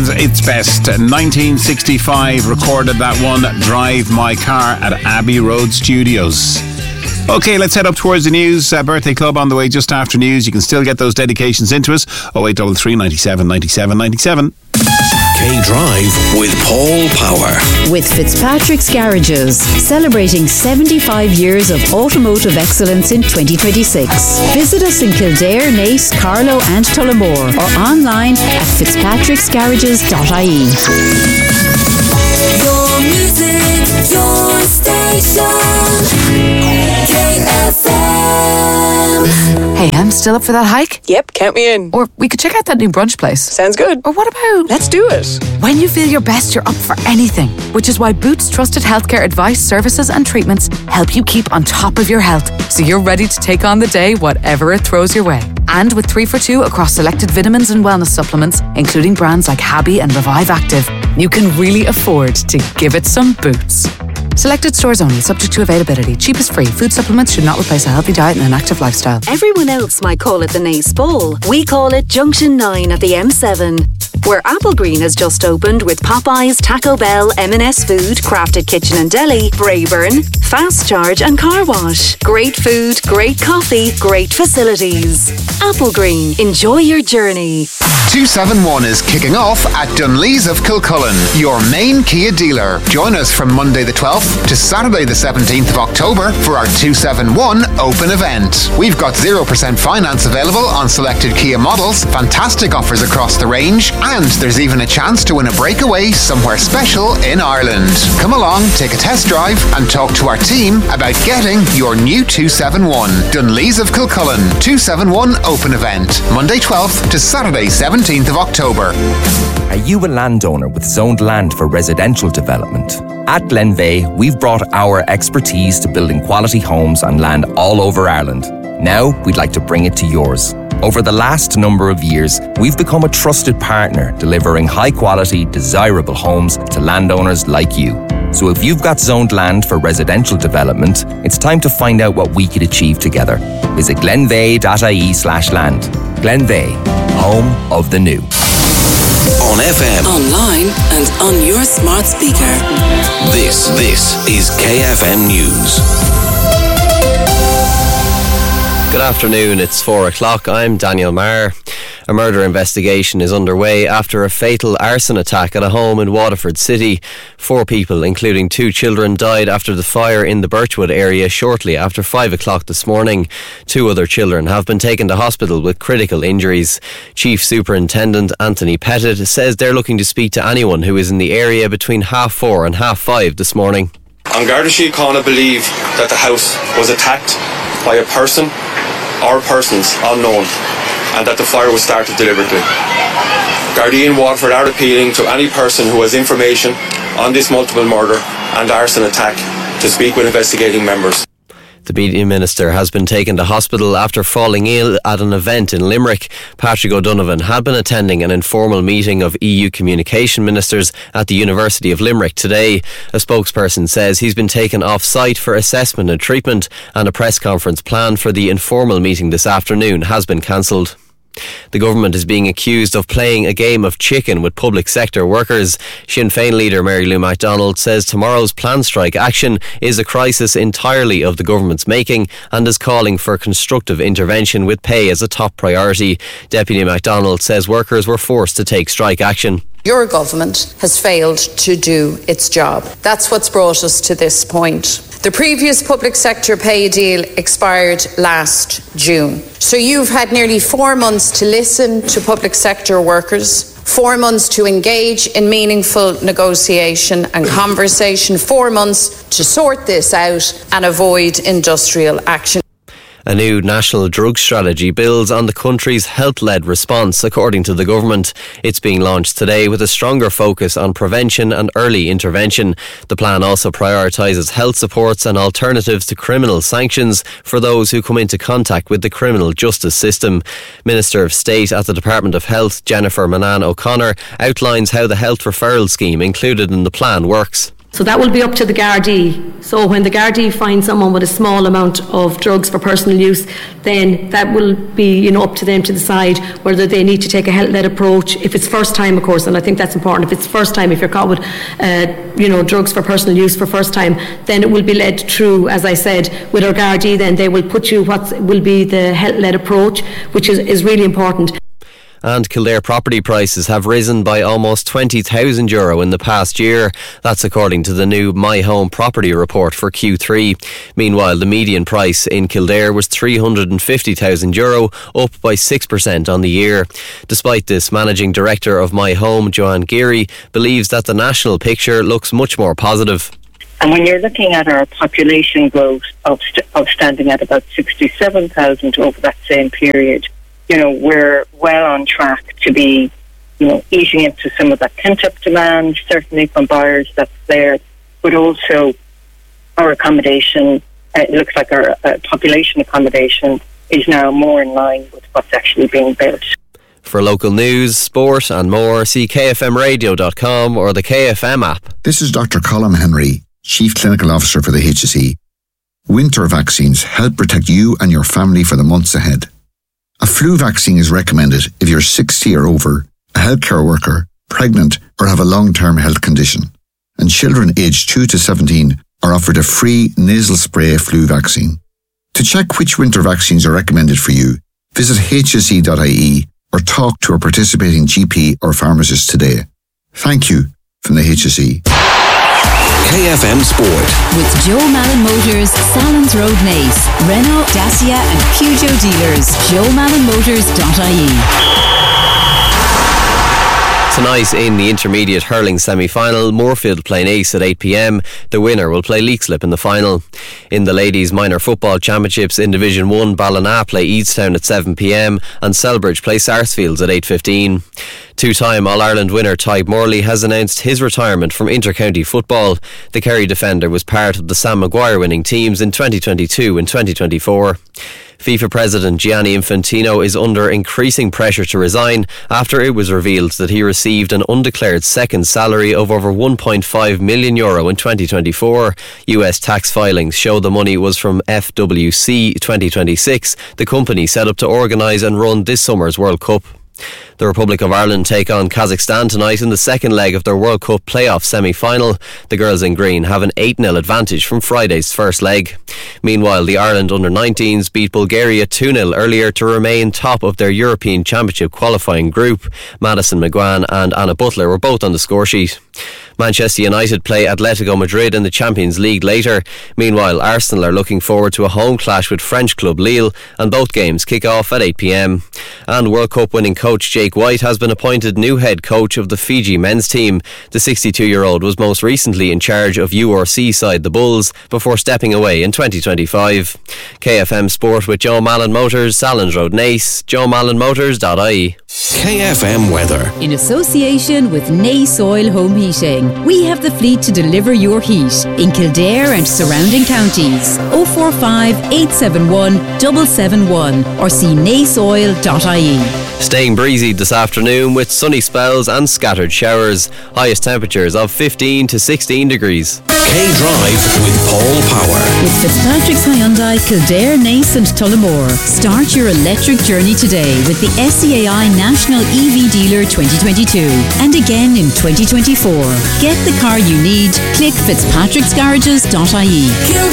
Ireland's It's Best. 1965 recorded that one, Drive My Car, at Abbey Road Studios. OK, let's head up towards the news. Birthday Club on the way just after news. You can still get those dedications into us. 0833 97 97 97. K-Drive with Paul Power. With Fitzpatrick's Garages, celebrating 75 years of automotive excellence in 2026. Visit us in Kildare, Naas, Carlow and Tullamore, or online at fitzpatricksgarages.ie. Your music, your station. KFM. Hey, I'm still up for that hike. Yep, count me in. Or we could check out that new brunch place. Sounds good. Or what about... Let's do it. When you feel your best, you're up for anything. Which is why Boots Trusted Healthcare advice, services and treatments help you keep on top of your health, so you're ready to take on the day, whatever it throws your way. And with 3 for 2 across selected vitamins and wellness supplements, including brands like Habby and Revive Active, you can really afford to give it some Boots. Selected stores only, subject to availability. Cheap is free. Food supplements should not replace a healthy diet and an active lifestyle. Everyone else might call it the Naas Bowl. We call it Junction 9 at the M7. Where Applegreen has just opened with Popeyes, Taco Bell, M&S Food, Crafted Kitchen and Deli, Brayburn, Fast Charge and Car Wash. Great food, great coffee, great facilities. Applegreen. Enjoy your journey. 271 is kicking off at Dunlees of Kilcullen, your main Kia dealer. Join us from Monday the 12th to Saturday the 17th of October for our 271 open event. We've got 0% finance available on selected Kia models, fantastic offers across the range, and there's even a chance to win a breakaway somewhere special in Ireland. Come along, take a test drive and talk to our team about getting your new 271. Dunlees of Kilcullen, 271 open event, Monday 12th to Saturday 17th of October. Are you a landowner with zoned land for residential development? At Glenveigh, we've brought our expertise to building quality homes on land all over Ireland. Now, we'd like to bring it to yours. Over the last number of years, we've become a trusted partner, delivering high-quality, desirable homes to landowners like you. So if you've got zoned land for residential development, it's time to find out what we could achieve together. Visit glenveigh.ie/land. Glenveigh, home of the new. On FM, Online and on your smart speaker. this is KFM News. Good afternoon, it's 4 o'clock. I'm Daniel Marr. A murder investigation is underway after a fatal arson attack at a home in Waterford City. 4 people, including 2 children, died after the fire in the Birchwood area shortly after 5 o'clock this morning. 2 other children have been taken to hospital with critical injuries. Chief Superintendent Anthony Pettit says they're looking to speak to anyone who is in the area between 4:30 and 5:30 this morning. An Garda Síochána believe that the house was attacked by a person or persons unknown, and that the fire was started deliberately. Gardaí in Waterford are appealing to any person who has information on this multiple murder and arson attack to speak with investigating members. The Media Minister has been taken to hospital after falling ill at an event in Limerick. Patrick O'Donovan had been attending an informal meeting of EU communication ministers at the University of Limerick today. A spokesperson says he's been taken off-site for assessment and treatment, and a press conference planned for the informal meeting this afternoon has been cancelled. The government is being accused of playing a game of chicken with public sector workers. Sinn Féin leader Mary Lou MacDonald says tomorrow's planned strike action is a crisis entirely of the government's making and is calling for constructive intervention with pay as a top priority. Deputy MacDonald says workers were forced to take strike action. Your government has failed to do its job. That's what's brought us to this point. The previous public sector pay deal expired last June. So you've had nearly 4 months to listen to public sector workers, 4 months to engage in meaningful negotiation and conversation, 4 months to sort this out and avoid industrial action. A new national drug strategy builds on the country's health-led response, according to the government. It's being launched today with a stronger focus on prevention and early intervention. The plan also prioritises health supports and alternatives to criminal sanctions for those who come into contact with the criminal justice system. Minister of State at the Department of Health, Jennifer Manan O'Connor, outlines how the health referral scheme included in the plan works. So that will be up to the Gardaí. So when the Gardaí find someone with a small amount of drugs for personal use, then that will be, up to them to decide whether they need to take a health-led approach. If it's first time, of course, and I think that's important. If it's first time, if you're caught with, drugs for personal use for first time, then it will be led through, as I said, with our Gardaí. Then they will put you what will be the health-led approach, which is really important. And Kildare property prices have risen by almost €20,000 in the past year. That's according to the new My Home property report for Q3. Meanwhile, the median price in Kildare was €350,000, up by 6% on the year. Despite this, Managing Director of My Home, Joanne Geary, believes that the national picture looks much more positive. And when you're looking at our population growth of standing at about 67,000 over that same period, we're well on track to be, eating into some of that pent-up demand, certainly from buyers that's there, but also our accommodation, it looks like our population accommodation is now more in line with what's actually being built. For local news, sport and more, see kfmradio.com or the KFM app. This is Dr. Colin Henry, Chief Clinical Officer for the HSE. Winter vaccines help protect you and your family for the months ahead. A flu vaccine is recommended if you're 60 or over, a healthcare worker, pregnant or have a long-term health condition. And children aged 2 to 17 are offered a free nasal spray flu vaccine. To check which winter vaccines are recommended for you, visit hse.ie or talk to a participating GP or pharmacist today. Thank you from the HSE. KFM Sport. With Joe Malin Motors, Salons Road Naas, Renault, Dacia and Peugeot dealers. JoeMalinMotors.ie. Tonight in the intermediate hurling semi-final, Moorfield play Naas at 8 p.m. The winner will play Leixlip in the final. In the Ladies Minor Football Championships in Division 1, Ballina play Eadstown at 7 p.m. and Selbridge play Sarsfields at 8:15. Two-time All-Ireland winner Tybe Morley has announced his retirement from inter-county football. The Kerry defender was part of the Sam Maguire winning teams in 2022 and 2024. FIFA President Gianni Infantino is under increasing pressure to resign after it was revealed that he received an undeclared second salary of over €1.5 million in 2024. US tax filings show the money was from FWC 2026, the company set up to organise and run this summer's World Cup. The Republic of Ireland take on Kazakhstan tonight in the second leg of their World Cup playoff semi-final. The girls in green have an 8-0 advantage from Friday's first leg. Meanwhile, the Ireland under-19s beat Bulgaria 2-0 earlier to remain top of their European Championship qualifying group. Madison McGuane and Anna Butler were both on the scoresheet. Manchester United play Atletico Madrid in the Champions League later. Meanwhile, Arsenal are looking forward to a home clash with French club Lille, and both games kick off at 8 p.m. And World Cup winning coach Jake White has been appointed new head coach of the Fiji men's team. The 62-year-old was most recently in charge of URC side the Bulls before stepping away in 2025. KFM Sport with Joe Malin Motors, Salons Road Naas, JoeMalinMotors.ie. KFM weather. In association with Naas Oil Home Heating, we have the fleet to deliver your heat in Kildare and surrounding counties. 045 871 771 or see naasoil.ie. Staying breezy this afternoon with sunny spells and scattered showers. Highest temperatures of 15 to 16 degrees. K-Drive with Paul Power. With Fitzpatrick's Hyundai, Kildare, Naas and Tullamore. Start your electric journey today with the SCAI National EV Dealer 2022 and again in 2024. Get the car you need. Click fitzpatricksgarages.ie.